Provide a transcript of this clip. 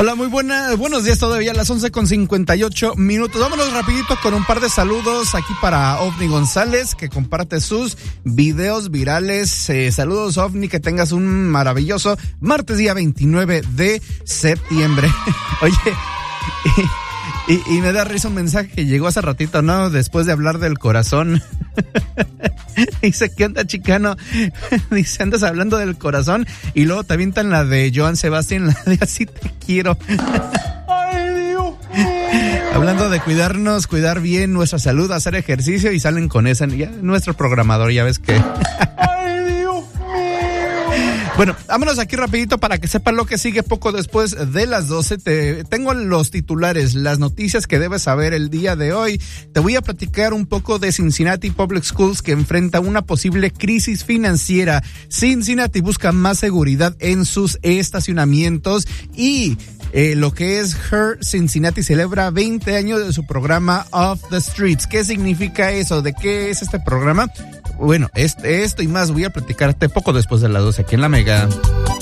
Hola, buenos días todavía a las 11:58. Vámonos rapidito con un par de saludos aquí para Ovni González, que comparte sus videos virales. Saludos, Ovni, que tengas un maravilloso martes día 29 de septiembre. Oye, y me da risa un mensaje que llegó hace ratito, ¿no? Después de hablar del corazón. Dice, ¿qué onda, chicano? Dice, andas hablando del corazón y luego te avientan la de Joan Sebastián, la de Así te quiero. Ay, Dios mío. Hablando de cuidarnos, cuidar bien nuestra salud, hacer ejercicio, y salen con esa, ya nuestro programador, ya ves que... Ay, Dios mío. Bueno, vámonos aquí rapidito para que sepan lo que sigue poco después de las 12. Tengo los titulares, las noticias que debes saber el día de hoy. Te voy a platicar un poco de Cincinnati Public Schools, que enfrenta una posible crisis financiera. Cincinnati busca más seguridad en sus estacionamientos y lo que es Her Cincinnati celebra 20 años de su programa Off the Streets. ¿Qué significa eso? ¿De qué es este programa? Bueno, esto y más voy a platicarte poco después de las 12 aquí en La Mega.